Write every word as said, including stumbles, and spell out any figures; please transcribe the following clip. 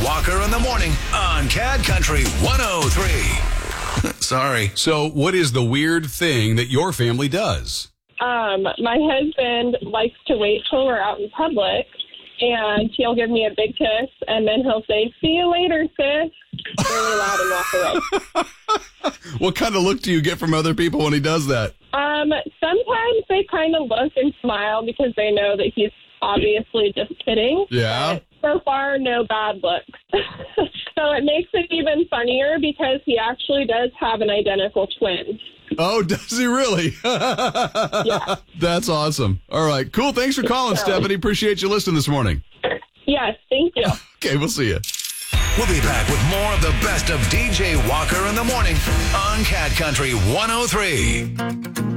Walker in the morning on Cat Country one oh three. Sorry. So what is the weird thing that your family does? Um, my husband likes to wait till we're out in public, and he'll give me a big kiss, and then he'll say, "See you later, sis," really loud, and walk away. What kind of look do you get from other people when he does that? Um, sometimes they kind of look and smile because they know that he's obviously just kidding. Yeah. But so far, no bad looks. So it makes it even funnier because he actually does have an identical twin. Oh, does he really? Yeah. That's awesome. All right. Cool. Thanks for calling, So, Stephanie. Appreciate you listening this morning. Yes, thank you. Okay, we'll see you. We'll be back with more of the best of D J Walker in the morning on Cat Country one oh three.